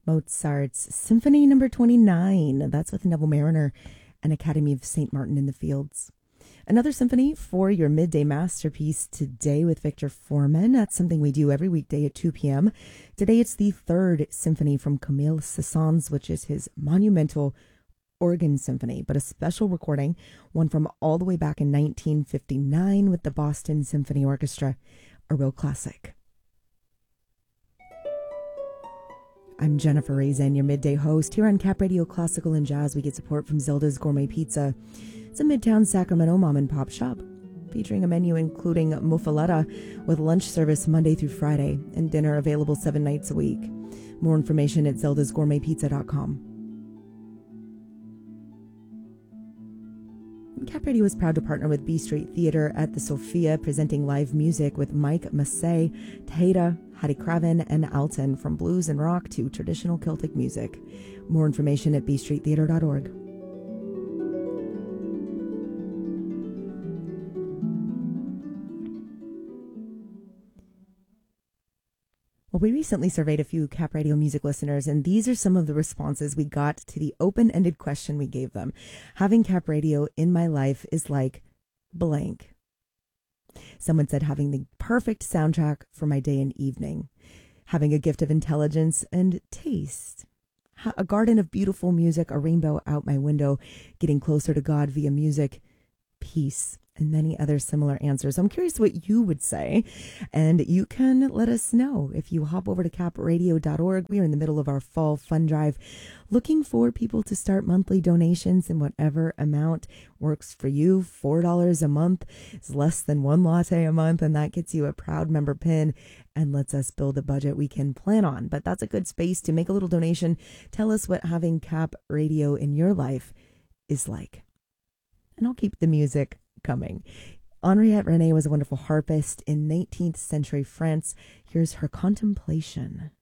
Mozart's Symphony Number 29. That's with Neville Mariner and Academy of St. Martin in the Fields. Another symphony for your midday masterpiece today with Victor Foreman. That's something we do every weekday at 2 p.m. Today it's the third symphony from Camille Saint-Saëns, which is his monumental organ symphony, but a special recording, one from all the way back in 1959 with the Boston Symphony Orchestra, a real classic. I'm Jennifer Raisin, your midday host. Here on Cap Radio Classical and Jazz, we get support from Zilda's Gourmet Pizza. It's a Midtown Sacramento mom and pop shop, featuring a menu including muffaletta with lunch service Monday through Friday and dinner available 7 nights a week. More information at zildasgourmetpizza.com. Cap Radio is proud to partner with B Street Theatre at the Sophia, presenting live music with Mike Massey, Tejada, Hattie Craven, and Alton, from blues and rock to traditional Celtic music. More information at bstreettheatre.org. Well, we recently surveyed a few Cap Radio music listeners, and these are some of the responses we got to the open-ended question we gave them. Having Cap Radio in my life is like blank. Someone said having the perfect soundtrack for my day and evening, having a gift of intelligence and taste, a garden of beautiful music, a rainbow out my window, getting closer to God via music, peace, and many other similar answers. I'm curious what you would say, and you can let us know if you hop over to capradio.org. We are in the middle of our fall fund drive, looking for people to start monthly donations in whatever amount works for you. $4 a month is less than one latte a month, and that gets you a proud member pin and lets us build a budget we can plan on. But that's a good space to make a little donation. Tell us what having Cap Radio in your life is like, and I'll keep the music coming. Henriette René was a wonderful harpist in 19th century France. Here's her Contemplation.